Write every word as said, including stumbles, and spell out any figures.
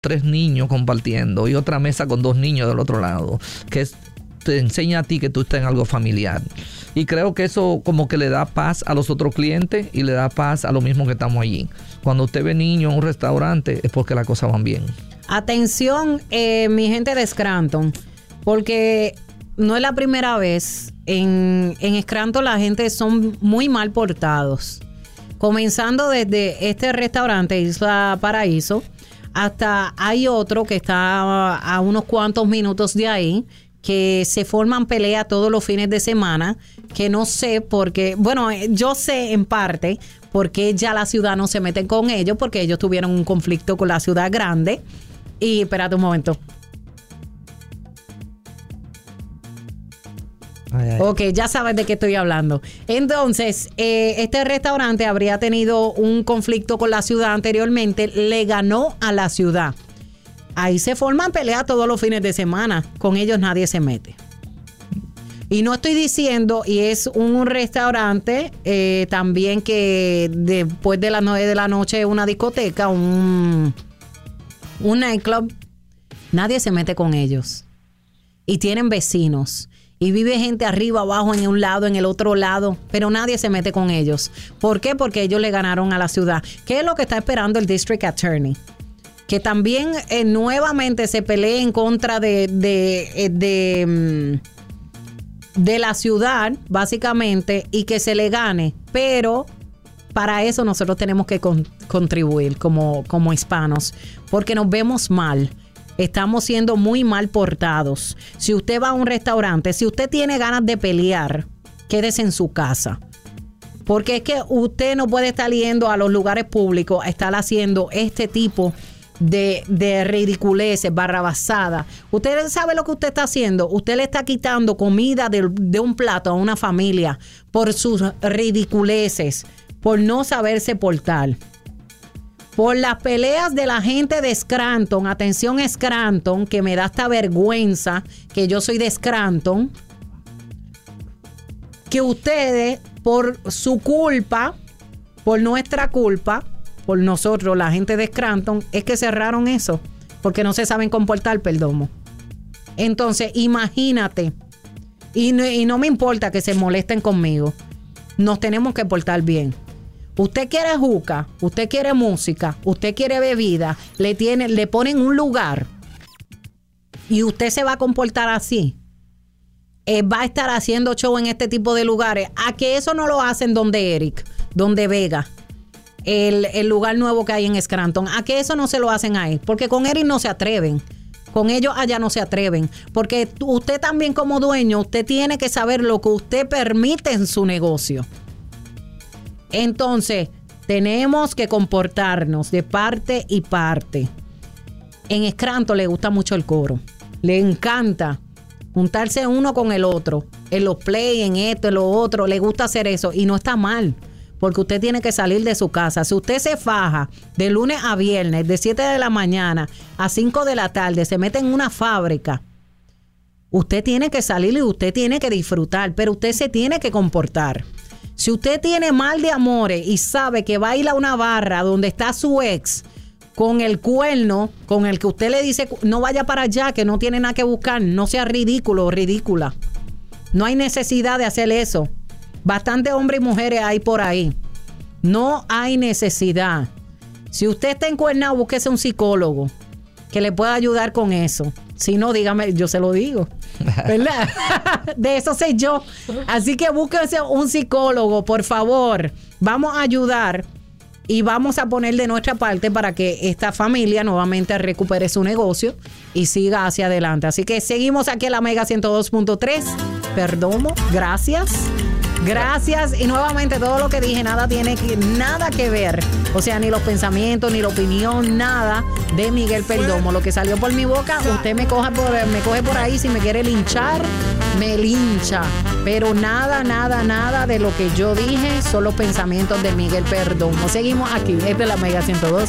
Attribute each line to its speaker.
Speaker 1: tres niños compartiendo y otra mesa con dos niños del otro lado, que es, te enseña a ti que tú estás en algo familiar. Y creo que eso como que le da paz a los otros clientes y le da paz a lo mismo que estamos allí. Cuando usted ve niños en un restaurante es porque las cosas van bien.
Speaker 2: Atención, eh, mi gente de Scranton, porque no es la primera vez. En, en Scranton la gente son muy mal portados. Comenzando desde este restaurante, Isla Paraíso, hasta hay otro que está a unos cuantos minutos de ahí, que se forman peleas todos los fines de semana, que no sé por qué, bueno, yo sé en parte por qué ya la ciudad no se mete con ellos, porque ellos tuvieron un conflicto con la ciudad grande. Y espérate un momento. Ay, ay. Ok, ya sabes de qué estoy hablando. Entonces, eh, este restaurante habría tenido un conflicto con la ciudad anteriormente, le ganó a la ciudad. Ahí se forman peleas todos los fines de semana. Con ellos nadie se mete. Y no estoy diciendo, y es un restaurante eh, también que después de las nueve de la noche, una discoteca, un, un nightclub, nadie se mete con ellos. Y tienen vecinos. Y vive gente arriba, abajo, en un lado, en el otro lado, pero nadie se mete con ellos. ¿Por qué? Porque ellos le ganaron a la ciudad. ¿Qué es lo que está esperando el District Attorney? Que también eh, nuevamente se pelee en contra de, de, de, de la ciudad, básicamente, y que se le gane. Pero para eso nosotros tenemos que con, contribuir como, como hispanos, porque nos vemos mal. Estamos siendo muy mal portados. Si usted va a un restaurante, si usted tiene ganas de pelear, quédese en su casa. Porque es que usted no puede estar yendo a los lugares públicos a estar haciendo este tipo de, de ridiculeces, barrabasadas. Usted sabe lo que usted está haciendo. Usted le está quitando comida de, de un plato a una familia por sus ridiculeces, por no saberse portar. Por las peleas de la gente de Scranton. Atención, Scranton, que me da esta vergüenza que yo soy de Scranton. Que ustedes, por su culpa, por nuestra culpa, por nosotros, la gente de Scranton, es que cerraron eso. Porque no se saben comportar, Perdomo. Entonces, imagínate. Y no, y no me importa que se molesten conmigo. Nos tenemos que portar bien. Usted quiere juca, usted quiere música, usted quiere bebida, le, tiene, le ponen un lugar y usted se va a comportar así. Eh, va a estar haciendo show en este tipo de lugares. A que eso no lo hacen donde Eric, donde Vega, el, el lugar nuevo que hay en Scranton. A que eso no se lo hacen ahí, porque con Eric no se atreven. Con ellos allá no se atreven. Porque usted también como dueño, usted tiene que saber lo que usted permite en su negocio. Entonces, tenemos que comportarnos de parte y parte. En Scranton le gusta mucho el coro. Le encanta juntarse uno con el otro. En los play, en esto, en lo otro. Le gusta hacer eso. Y no está mal. Porque usted tiene que salir de su casa. Si usted se faja de lunes a viernes, de siete de la mañana a cinco de la tarde, se mete en una fábrica. Usted tiene que salir y usted tiene que disfrutar. Pero usted se tiene que comportar. Si usted tiene mal de amores y sabe que va a ir a una barra donde está su ex con el cuerno, con el que usted le dice no vaya para allá, que no tiene nada que buscar, no sea ridículo o ridícula. No hay necesidad de hacer eso. Bastante hombres y mujeres hay por ahí. No hay necesidad. Si usted está encuernado, búsquese un psicólogo que le pueda ayudar con eso. Si no, dígame, yo se lo digo. ¿Verdad? De eso sé yo. Así que búsquese un psicólogo, por favor. Vamos a ayudar y vamos a poner de nuestra parte para que esta familia nuevamente recupere su negocio y siga hacia adelante. Así que seguimos aquí en la Mega ciento dos punto tres. Perdomo, gracias. Gracias. Y nuevamente todo lo que dije, nada tiene que, nada que ver. O sea, ni los pensamientos, ni la opinión, nada de Miguel Perdomo. Lo que salió por mi boca, usted me coge por, me coge por ahí. Si me quiere linchar, me lincha. Pero nada, nada, nada de lo que yo dije son los pensamientos de Miguel Perdomo. Seguimos aquí. Esta es la Mega ciento dos